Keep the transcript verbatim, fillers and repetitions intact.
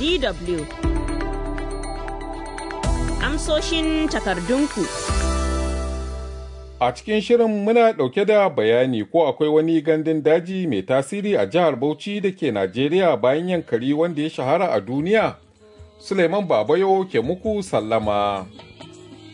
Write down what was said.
D W. Amsoshin takardunku. A cikin shirin muna ɗauke da bayani ko akwai wani gandun daji mai tasiri a jihar Bauchi da ke Najeriya bayan Yankari wanda ya shahara a duniya. Suleiman Babayo ke muku sallama.